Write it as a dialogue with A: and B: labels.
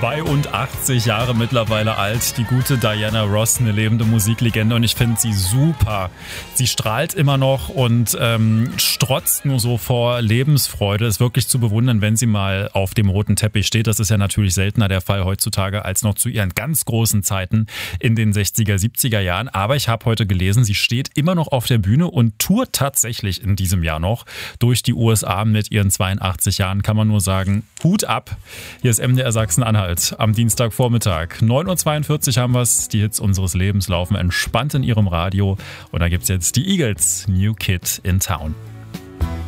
A: 82 Jahre mittlerweile alt, die gute Diana Ross, eine lebende Musiklegende und ich finde sie super. Sie strahlt immer noch und strotzt nur so vor Lebensfreude. Ist wirklich zu bewundern, wenn sie mal auf dem roten Teppich steht. Das ist ja natürlich seltener der Fall heutzutage als noch zu ihren ganz großen Zeiten in den 60er, 70er Jahren. Aber ich habe heute gelesen, sie steht immer noch auf der Bühne und tourt tatsächlich in diesem Jahr noch durch die USA mit ihren 82 Jahren. Kann man nur sagen, Hut ab. Hier ist MDR Sachsen-Anhalt am Dienstagvormittag. 9.42 Uhr haben wir es. Die Hits unseres Lebens laufen entspannt in ihrem Radio. Und da gibt es jetzt die Eagles, New Kid in Town.